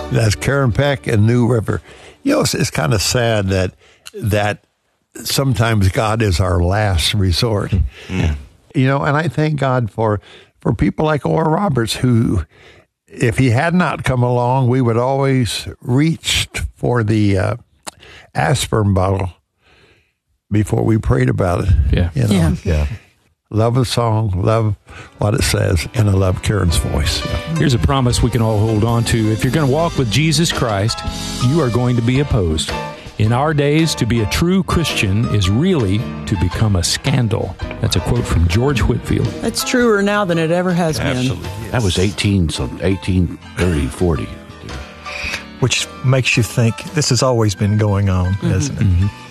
That's Karen Peck and New River. It's kind of sad that sometimes God is our last resort. And I thank God for people like Oral Roberts, who, if he had not come along, we would always reached for the aspirin bottle before we prayed about it. Yeah. Love the song, love what it says, and I love Karen's voice. Here's a promise we can all hold on to. If you're going to walk with Jesus Christ, you are going to be opposed. In our days, to be a true Christian is really to become a scandal. That's a quote from George Whitefield. That's truer now than it ever has been. Absolutely. That was 1830, 40. Which makes you think this has always been going on, hasn't it?